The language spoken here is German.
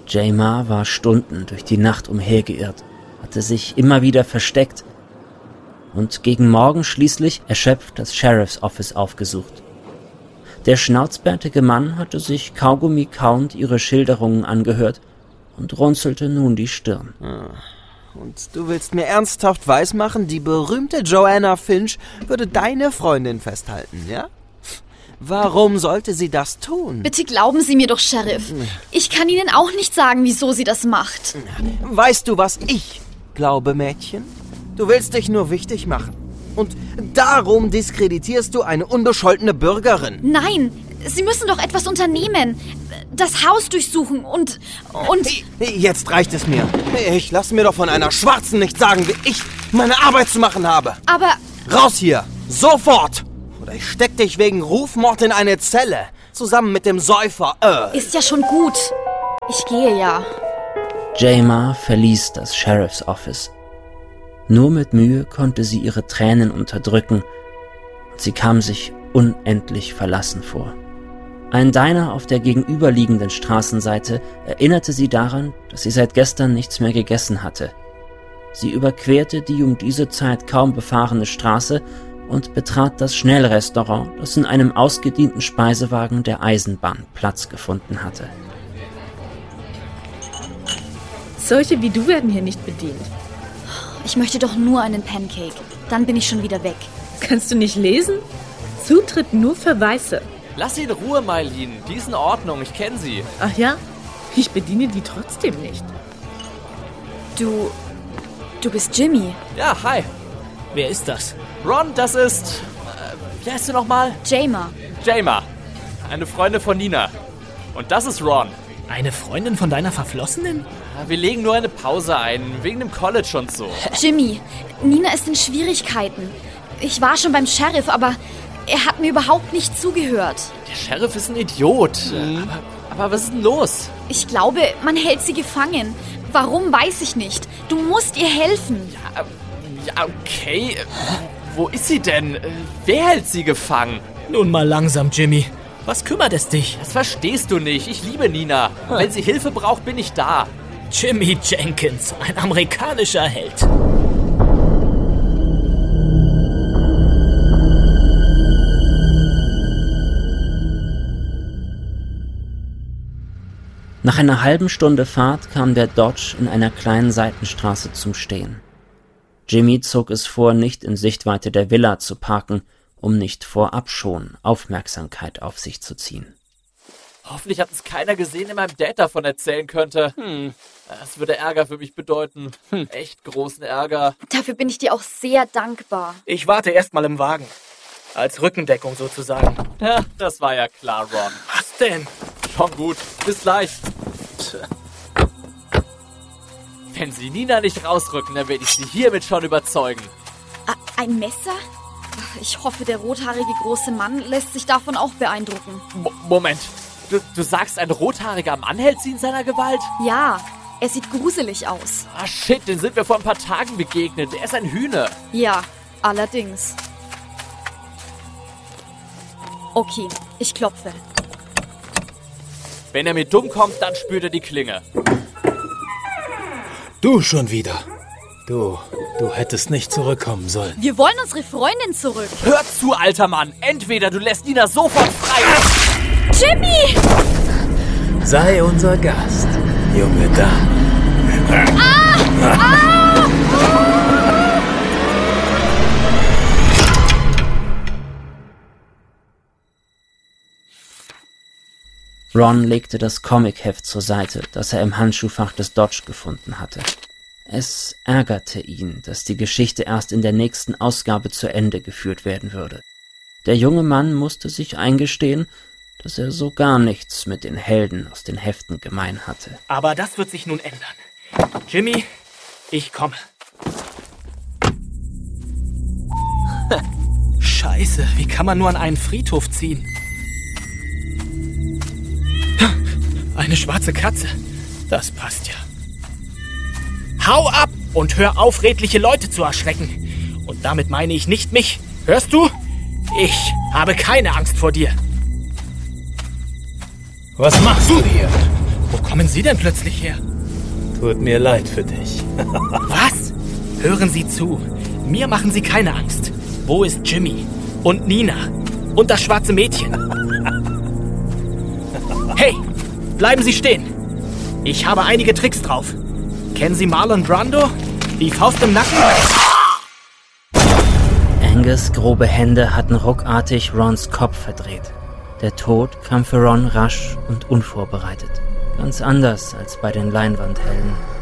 Jamar war Stunden durch die Nacht umhergeirrt, hatte sich immer wieder versteckt und gegen Morgen schließlich erschöpft das Sheriff's Office aufgesucht. Der schnauzbärtige Mann hatte sich Kaugummi kauend ihre Schilderungen angehört und runzelte nun die Stirn. Und du willst mir ernsthaft weismachen, die berühmte Joanna Finch würde deine Freundin festhalten, ja? Warum sollte sie das tun? Bitte glauben Sie mir doch, Sheriff. Ich kann Ihnen auch nicht sagen, wieso sie das macht. Weißt du, was ich glaube, Mädchen? Du willst dich nur wichtig machen. Und darum diskreditierst du eine unbescholtene Bürgerin. Nein, Sie müssen doch etwas unternehmen. Das Haus durchsuchen und... Jetzt reicht es mir. Ich lasse mir doch von einer Schwarzen nicht sagen, wie ich meine Arbeit zu machen habe. Aber... Raus hier! Sofort! Oder ich steck dich wegen Rufmord in eine Zelle. Zusammen mit dem Säufer. Ist ja schon gut. Ich gehe ja. Jamar verließ das Sheriff's Office. Nur mit Mühe konnte sie ihre Tränen unterdrücken und sie kam sich unendlich verlassen vor. Ein Diner auf der gegenüberliegenden Straßenseite erinnerte sie daran, dass sie seit gestern nichts mehr gegessen hatte. Sie überquerte die um diese Zeit kaum befahrene Straße und betrat das Schnellrestaurant, das in einem ausgedienten Speisewagen der Eisenbahn Platz gefunden hatte. Solche wie du werden hier nicht bedient. Ich möchte doch nur einen Pancake. Dann bin ich schon wieder weg. Kannst du nicht lesen? Zutritt nur für Weiße. Lass sie in Ruhe, Maylin. Die ist in Ordnung, ich kenne sie. Ach ja? Ich bediene die trotzdem nicht. Du bist Jimmy. Ja, hi. Wer ist das? Ron, das ist... wie heißt du nochmal? Jamar. Jamar. Eine Freundin von Nina. Und das ist Ron. Eine Freundin von deiner Verflossenen? Wir legen nur eine Pause ein, wegen dem College und so. Jimmy, Nina ist in Schwierigkeiten. Ich war schon beim Sheriff, aber er hat mir überhaupt nicht zugehört. Der Sheriff ist ein Idiot. Aber was ist denn los? Ich glaube, man hält sie gefangen. Warum, weiß ich nicht. Du musst ihr helfen. Ja, okay. Wo ist sie denn? Wer hält sie gefangen? Nun mal langsam, Jimmy. Was kümmert es dich? Das verstehst du nicht. Ich liebe Nina. Wenn sie Hilfe braucht, bin ich da. Jimmy Jenkins, ein amerikanischer Held. Nach einer halben Stunde Fahrt kam der Dodge in einer kleinen Seitenstraße zum Stehen. Jimmy zog es vor, nicht in Sichtweite der Villa zu parken, um nicht vorab schon Aufmerksamkeit auf sich zu ziehen. Hoffentlich hat es keiner gesehen, der meinem Dad davon erzählen könnte. Das würde Ärger für mich bedeuten. Echt großen Ärger. Dafür bin ich dir auch sehr dankbar. Ich warte erst mal im Wagen. Als Rückendeckung sozusagen. Ja, das war ja klar, Ron. Was denn? Schon gut. Bis gleich. Wenn Sie Nina nicht rausrücken, dann werde ich Sie hiermit schon überzeugen. Ein Messer? Ich hoffe, der rothaarige große Mann lässt sich davon auch beeindrucken. Moment. Du sagst, ein rothaariger Mann hält sie in seiner Gewalt? Ja, er sieht gruselig aus. Ah, shit, den sind wir vor ein paar Tagen begegnet. Er ist ein Hühner. Ja, allerdings. Okay, ich klopfe. Wenn er mir dumm kommt, dann spürt er die Klinge. Du schon wieder. Du hättest nicht zurückkommen sollen. Wir wollen unsere Freundin zurück. Hör zu, alter Mann. Entweder du lässt Nina sofort frei. Jimmy! Sei unser Gast, junge Dame. Ron legte das Comicheft zur Seite, das er im Handschuhfach des Dodge gefunden hatte. Es ärgerte ihn, dass die Geschichte erst in der nächsten Ausgabe zu Ende geführt werden würde. Der junge Mann musste sich eingestehen, dass er so gar nichts mit den Helden aus den Heften gemein hatte. Aber das wird sich nun ändern. Jimmy, ich komme. Scheiße, wie kann man nur an einen Friedhof ziehen? Eine schwarze Katze. Das passt ja. Hau ab und hör auf, redliche Leute zu erschrecken. Und damit meine ich nicht mich. Hörst du? Ich habe keine Angst vor dir. Was machst du hier? Wo kommen Sie denn plötzlich her? Tut mir leid für dich. Was? Hören Sie zu. Mir machen Sie keine Angst. Wo ist Jimmy? Und Nina? Und das schwarze Mädchen? Hey, bleiben Sie stehen. Ich habe einige Tricks drauf. Kennen Sie Marlon Brando? Die Faust im Nacken? Angus' grobe Hände hatten ruckartig Rons Kopf verdreht. Der Tod kam für Ron rasch und unvorbereitet. Ganz anders als bei den Leinwandhelden.